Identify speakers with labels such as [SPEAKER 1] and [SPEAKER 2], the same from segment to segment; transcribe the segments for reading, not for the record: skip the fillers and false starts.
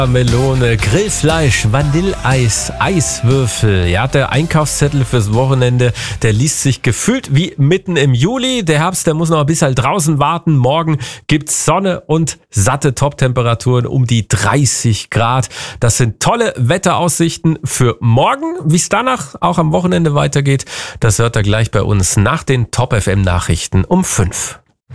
[SPEAKER 1] Melone, Grillfleisch, Vanilleeis, Eiswürfel. Ja, der Einkaufszettel fürs Wochenende, der liest sich gefühlt wie mitten im Juli. Der Herbst, der muss noch ein bisschen draußen warten. Morgen gibt's Sonne und satte Top-Temperaturen um die 30 Grad. Das sind tolle Wetteraussichten für morgen. Wie es danach auch am Wochenende weitergeht, das hört ihr gleich bei uns nach den Top-FM-Nachrichten um 5.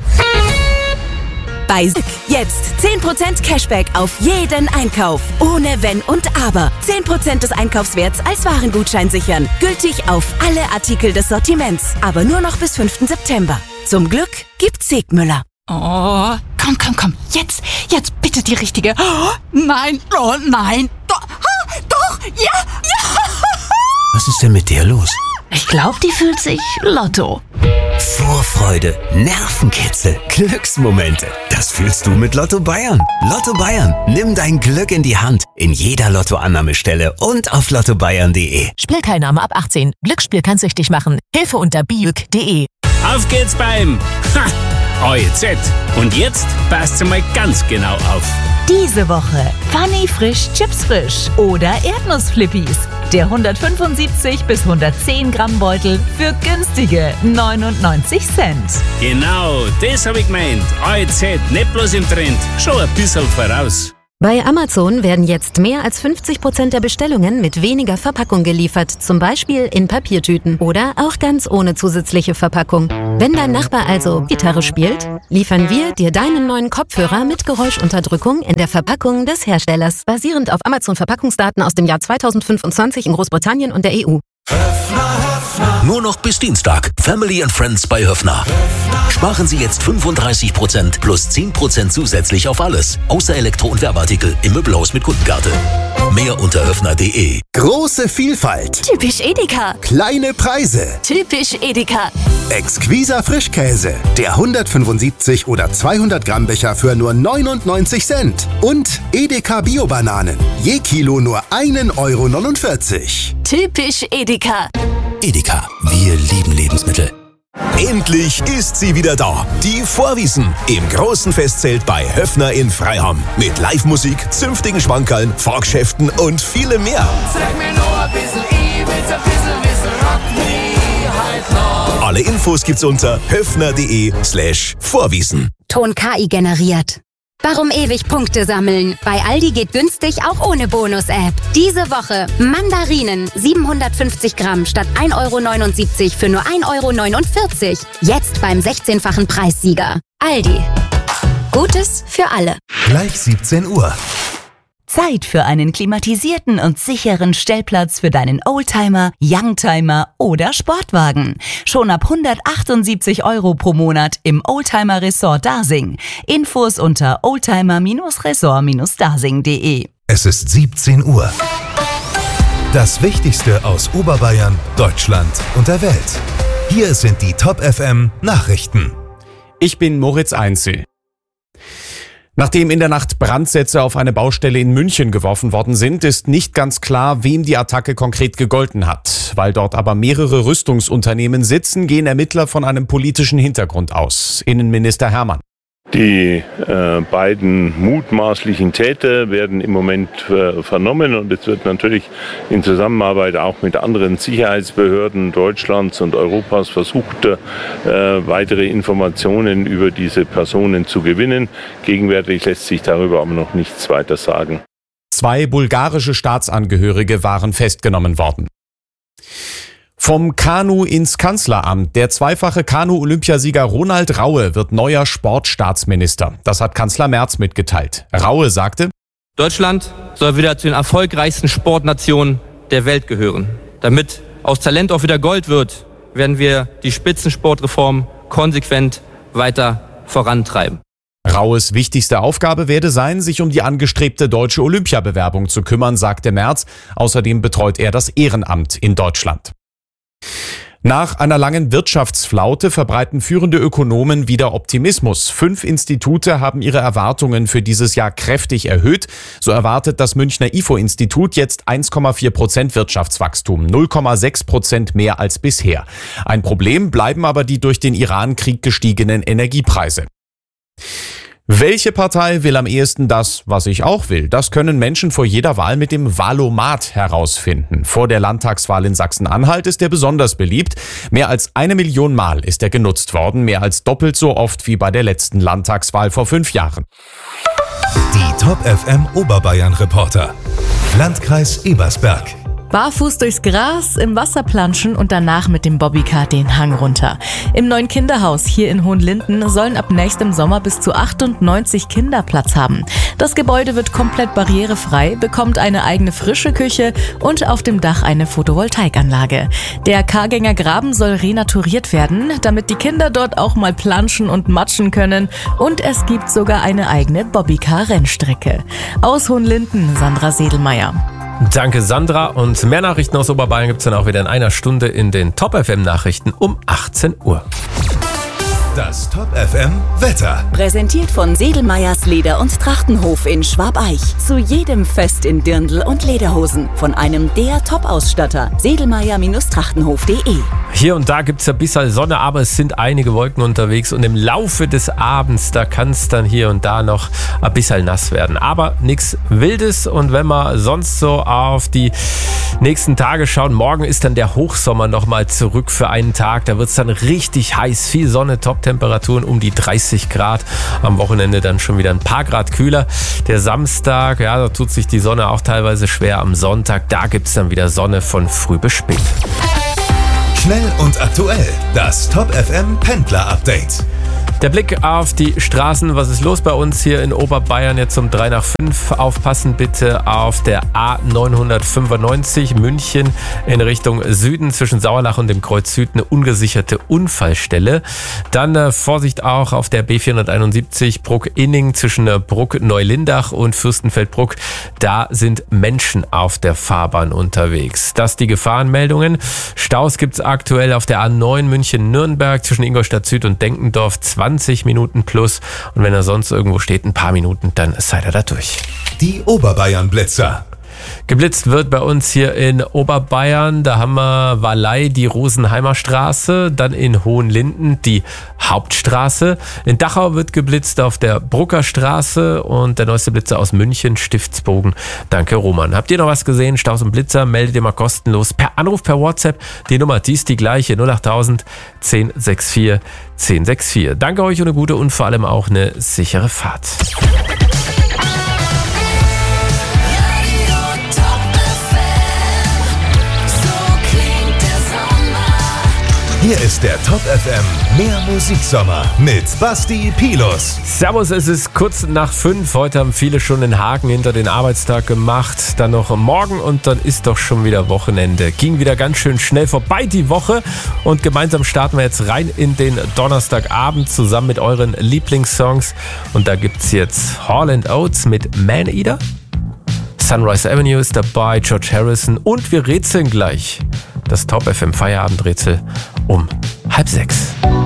[SPEAKER 2] Bei Sick jetzt 10% Cashback auf jeden Einkauf. Ohne Wenn und Aber. 10% des Einkaufswerts als Warengutschein sichern. Gültig auf alle Artikel des Sortiments. Aber nur noch bis 5. September. Zum Glück gibt's Segmüller.
[SPEAKER 3] Oh, komm. Jetzt bitte die richtige. Oh, nein. Doch, ja.
[SPEAKER 4] Was ist denn mit der los?
[SPEAKER 3] Ich glaube, die fühlt sich Lotto.
[SPEAKER 4] Vorfreude, Nervenkitzel, Glücksmomente. Das fühlst du mit Lotto Bayern. Lotto Bayern, nimm dein Glück in die Hand. In jeder Lottoannahmestelle und auf lottobayern.de.
[SPEAKER 5] Spielteilnahme ab 18. Glücksspiel kann süchtig machen. Hilfe unter biuk.de.
[SPEAKER 6] Auf geht's beim OEZ. Und jetzt passt mal ganz genau auf.
[SPEAKER 7] Diese Woche Funny Frisch Chips Frisch oder Erdnussflippis. Der 175 bis 110 Gramm Beutel für günstige 99 Cent.
[SPEAKER 6] Genau, das habe ich gemeint. OEZ, nicht bloß im Trend, schon ein bisschen voraus.
[SPEAKER 8] Bei Amazon werden jetzt mehr als 50% der Bestellungen mit weniger Verpackung geliefert, zum Beispiel in Papiertüten oder auch ganz ohne zusätzliche Verpackung. Wenn dein Nachbar also Gitarre spielt, liefern wir dir deinen neuen Kopfhörer mit Geräuschunterdrückung in der Verpackung des Herstellers, basierend auf Amazon-Verpackungsdaten aus dem Jahr 2025 in Großbritannien und der EU.
[SPEAKER 9] Nur noch bis Dienstag. Family and Friends bei Höffner. Sparen Sie jetzt 35% plus 10% zusätzlich auf alles. Außer Elektro- und Werbeartikel im Möbelhaus mit Kundenkarte. Mehr unter höffner.de.
[SPEAKER 10] Große Vielfalt.
[SPEAKER 2] Typisch Edeka.
[SPEAKER 10] Kleine Preise.
[SPEAKER 2] Typisch Edeka.
[SPEAKER 10] Exquiser Frischkäse. Der 175 oder 200 Gramm Becher für nur 99 Cent. Und Edeka Bio-Bananen. Je Kilo nur 1,49 €.
[SPEAKER 2] Typisch Edeka.
[SPEAKER 9] Edeka. Wir lieben Lebensmittel.
[SPEAKER 11] Endlich ist sie wieder da. Die Vorwiesen im großen Festzelt bei Höffner in Freiham. Mit Live-Musik, zünftigen Schmankerln, Fahrgeschäften und vielem mehr.
[SPEAKER 12] Sag mir noch ein bisschen, ich will's ein bisschen wissen, rock me halt noch.
[SPEAKER 11] Alle Infos gibt's unter höffner.de/Vorwiesen.
[SPEAKER 13] Ton KI generiert. Warum ewig Punkte sammeln? Bei Aldi geht günstig auch ohne Bonus-App. Diese Woche Mandarinen 750 Gramm statt 1,79 € für nur 1,49 €. Jetzt beim 16-fachen Preissieger. Aldi. Gutes für alle.
[SPEAKER 10] Gleich 17 Uhr.
[SPEAKER 7] Zeit für einen klimatisierten und sicheren Stellplatz für deinen Oldtimer, Youngtimer oder Sportwagen. Schon ab 178 € pro Monat im Oldtimer Resort Dasing. Infos unter oldtimer-resort-dasing.de.
[SPEAKER 10] Es ist 17 Uhr. Das Wichtigste aus Oberbayern, Deutschland und der Welt. Hier sind die Top FM Nachrichten.
[SPEAKER 14] Ich bin Moritz Einzel. Nachdem in der Nacht Brandsätze auf eine Baustelle in München geworfen worden sind, ist nicht ganz klar, wem die Attacke konkret gegolten hat. Weil dort aber mehrere Rüstungsunternehmen sitzen, gehen Ermittler von einem politischen Hintergrund aus. Innenminister Hermann.
[SPEAKER 15] Die beiden mutmaßlichen Täter werden im Moment vernommen und es wird natürlich in Zusammenarbeit auch mit anderen Sicherheitsbehörden Deutschlands und Europas versucht, weitere Informationen über diese Personen zu gewinnen. Gegenwärtig lässt sich darüber aber noch nichts weiter sagen.
[SPEAKER 14] 2 bulgarische Staatsangehörige waren festgenommen worden. Vom Kanu ins Kanzleramt. Der zweifache Kanu-Olympiasieger Ronald Raue wird neuer Sportstaatsminister. Das hat Kanzler Merz mitgeteilt. Raue sagte:
[SPEAKER 16] Deutschland soll wieder zu den erfolgreichsten Sportnationen der Welt gehören. Damit aus Talent auch wieder Gold wird, werden wir die Spitzensportreform konsequent weiter vorantreiben.
[SPEAKER 14] Raues wichtigste Aufgabe werde sein, sich um die angestrebte deutsche Olympiabewerbung zu kümmern, sagte Merz. Außerdem betreut er das Ehrenamt in Deutschland. Nach einer langen Wirtschaftsflaute verbreiten führende Ökonomen wieder Optimismus. 5 Institute haben ihre Erwartungen für dieses Jahr kräftig erhöht. So erwartet das Münchner IFO-Institut jetzt 1,4% Wirtschaftswachstum, 0,6% mehr als bisher. Ein Problem bleiben aber die durch den Irankrieg gestiegenen Energiepreise. Welche Partei will am ehesten das, was ich auch will? Das können Menschen vor jeder Wahl mit dem Wahlomat herausfinden. Vor der Landtagswahl in Sachsen-Anhalt ist er besonders beliebt. Mehr als 1 Million Mal ist er genutzt worden, mehr als doppelt so oft wie bei der letzten Landtagswahl vor 5 Jahren.
[SPEAKER 11] Die Top FM Oberbayern Reporter. Landkreis Ebersberg.
[SPEAKER 17] Barfuß durchs Gras, im Wasser planschen und danach mit dem Bobbycar den Hang runter. Im neuen Kinderhaus hier in Hohenlinden sollen ab nächstem Sommer bis zu 98 Kinder Platz haben. Das Gebäude wird komplett barrierefrei, bekommt eine eigene frische Küche und auf dem Dach eine Photovoltaikanlage. Der Kargänger Graben soll renaturiert werden, damit die Kinder dort auch mal planschen und matschen können. Und es gibt sogar eine eigene Bobbycar-Rennstrecke. Aus Hohenlinden, Sandra Sedelmeier.
[SPEAKER 1] Danke Sandra, und mehr Nachrichten aus Oberbayern gibt es dann auch wieder in einer Stunde in den Top FM Nachrichten um 18 Uhr.
[SPEAKER 11] Das Top FM Wetter.
[SPEAKER 7] Präsentiert von Sedelmeyers Leder- und Trachtenhof in Schwabeich. Zu jedem Fest in Dirndl und Lederhosen. Von einem der Top-Ausstatter. Sedelmeyer-Trachtenhof.de.
[SPEAKER 1] Hier und da gibt es ja ein bisschen Sonne, aber es sind einige Wolken unterwegs und im Laufe des Abends, da kann es dann hier und da noch ein bisschen nass werden. Aber nichts Wildes, und wenn wir sonst so auf die nächsten Tage schauen, morgen ist dann der Hochsommer nochmal zurück für einen Tag. Da wird es dann richtig heiß, viel Sonne, Top-Temperaturen um die 30 Grad. Am Wochenende dann schon wieder ein paar Grad kühler. Der Samstag, ja, da tut sich die Sonne auch teilweise schwer. Am Sonntag, da gibt es dann wieder Sonne von früh bis spät.
[SPEAKER 11] Schnell und aktuell. Das Top FM Pendler Update.
[SPEAKER 1] Der Blick auf die Straßen. Was ist los bei uns hier in Oberbayern jetzt um 3 nach 5? Aufpassen bitte auf der A995 München in Richtung Süden zwischen Sauerlach und dem Kreuz Süd, eine ungesicherte Unfallstelle. Dann Vorsicht auch auf der B471 Bruck-Inning zwischen Bruck-Neulindach und Fürstenfeldbruck. Da sind Menschen auf der Fahrbahn unterwegs. Das die Gefahrenmeldungen. Staus gibt es aktuell auf der A9 München-Nürnberg zwischen Ingolstadt Süd und Denkendorf 20 Minuten plus. Und wenn er sonst irgendwo steht, ein paar Minuten, dann seid ihr da durch.
[SPEAKER 11] Die Oberbayern Blitzer.
[SPEAKER 1] Geblitzt wird bei uns hier in Oberbayern. Da haben wir Wallei, die Rosenheimer Straße, dann in Hohenlinden die Hauptstraße. In Dachau wird geblitzt auf der Brucker Straße, und der neueste Blitzer aus München, Stiftsbogen. Danke Roman. Habt ihr noch was gesehen? Staus und Blitzer, meldet ihr mal kostenlos per Anruf, per WhatsApp. Die Nummer, die ist die gleiche, 08000 1064 1064. Danke euch und eine gute und vor allem auch eine sichere Fahrt.
[SPEAKER 11] Hier ist der Top FM Mehr Musiksommer mit Basti Pilus.
[SPEAKER 1] Servus, es ist kurz nach 5. Heute haben viele schon den Haken hinter den Arbeitstag gemacht. Dann noch morgen und dann ist doch schon wieder Wochenende. Ging wieder ganz schön schnell vorbei die Woche, und gemeinsam starten wir jetzt rein in den Donnerstagabend zusammen mit euren Lieblingssongs. Und da gibt's jetzt Hall & Oates mit Man Eater. Sunrise Avenue ist dabei, George Harrison, und wir rätseln gleich das Top FM Feierabendrätsel um 5:30.